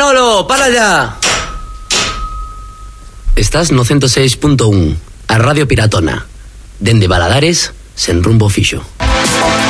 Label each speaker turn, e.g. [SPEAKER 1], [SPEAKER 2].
[SPEAKER 1] Manolo, para ya. Estás no 106.1, a Radio Piratona. Dende Baladares, sen rumbo fixo.